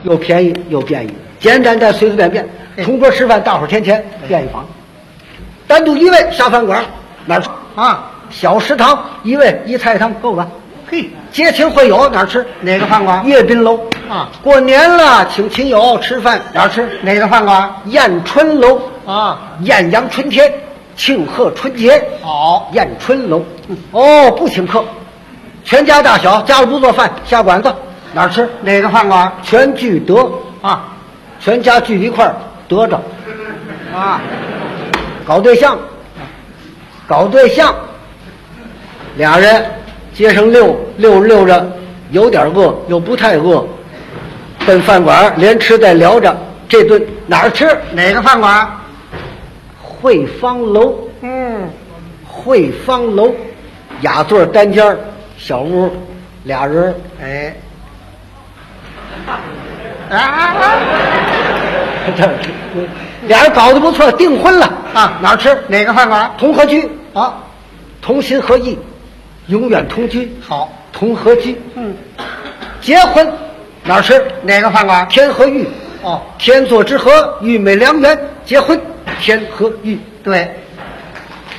又便宜又便宜，简单的随随便便，同桌吃饭大伙儿钱便宜房。单独一位下饭馆哪儿吃啊？ 小食堂一位一菜一汤够了。 嘿， 节庆会友哪儿吃？ 哪个饭馆？ 阅宾楼啊。 过年了，请亲友吃饭哪儿吃？ 哪个饭馆？ 宴春楼啊。 艳阳春天，庆贺春节。 好， 宴春楼。哦，不请客，全家大小家里不做饭下馆子哪儿吃？ 哪个饭馆？ 全聚德啊。 全家聚一块儿得着啊。 搞对象，俩人街上溜着，有点饿又不太饿，奔饭馆连吃带聊着。这顿哪儿吃？ 哪个饭馆？ 汇芳楼。汇芳楼，雅座单间小屋，俩人哎， 俩人搞得不错，订婚了啊。 哪儿吃？ 哪个饭馆？ 同和居啊， 同心合意，永远同居。 好， 同和居。结婚哪儿吃？ 哪个饭馆？ 天和玉。 哦， 天作之合，玉美良缘，结婚天和玉。 对。